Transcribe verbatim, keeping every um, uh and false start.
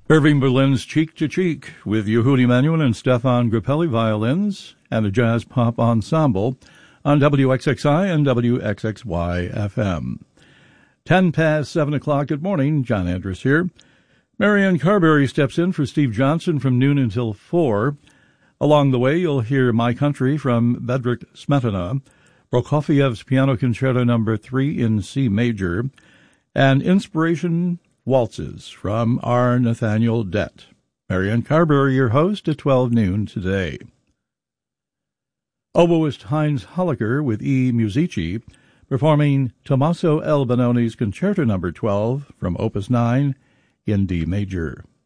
Irving Berlin's Cheek to Cheek with Yehudi Menuhin and Stefan Grappelli violins and a jazz pop ensemble on W X X I and W X X Y F M. Ten past seven o'clock. Good morning. John Andrus here. Marianne Carberry steps in for Steve Johnson from noon until four. Along the way, you'll hear My Country from Bedřich Smetana, Prokofiev's Piano Concerto Number three in C Major, and Inspiration Waltzes from R. Nathaniel Dett. Marianne Carberry, your host, at twelve noon today. Oboist Heinz Holliker with E. Musici performing Tommaso L. Benoni's Concerto Number twelve from Opus nine in D Major.